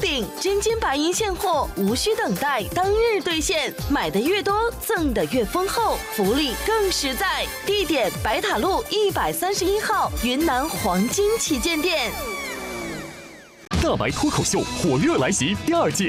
顶，真金白银现货，无需等待，当日兑现，买的越多，赠的越丰厚，福利更实在。地点：白塔路131号云南黄金旗舰店。 大白脱口秀火热来袭第2届